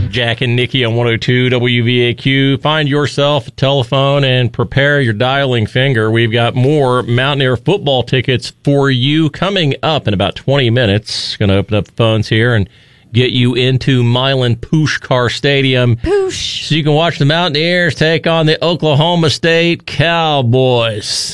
Jack and Nikki on 102 WVAQ. Find yourself a telephone and prepare your dialing finger. We've got more Mountaineer football tickets for you coming up in about 20 minutes. Going to open up the phones here and get you into Milan Puskar Stadium. Poosh. So you can watch the Mountaineers take on the Oklahoma State Cowboys.